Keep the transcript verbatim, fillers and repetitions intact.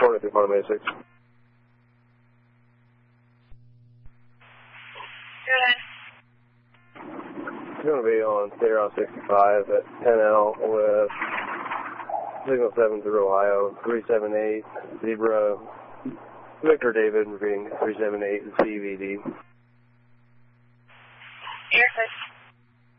report at the Quantum A six. It's going to be on State Route sixty-five at ten L with Signal seven through Ohio, three seven eight, Zebra, Victor David repeating three seven eight, C V D. Air